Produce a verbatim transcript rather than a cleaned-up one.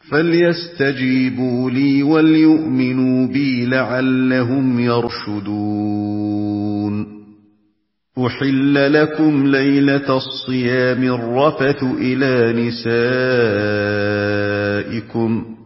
فليستجيبوا لي وليؤمنوا بي لعلهم يرشدون. أحل لكم ليلة الصيام الرفث إلى نسائكم